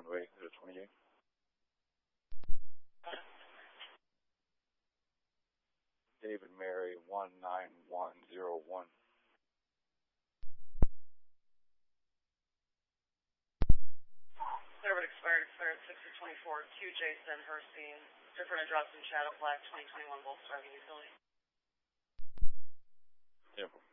runway 28. David Mary 19101. Clear but expired 6/24. QJ Sandhurstein. Different address in Shadow Black 2021 Volkswagen Utility. Yeah.